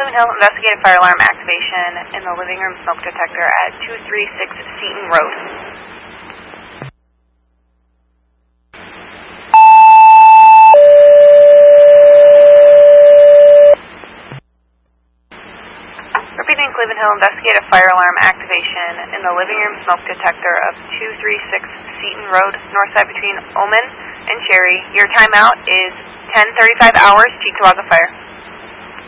Cleveland Hill, investigate a fire alarm activation in the living room smoke detector at 236 Seton Road. Repeating, Cleveland Hill, investigate a fire alarm activation in the living room smoke detector of 236 Seton Road, north side between Omen and Cherry. Your timeout is 10:35 hours. Chief to log a fire.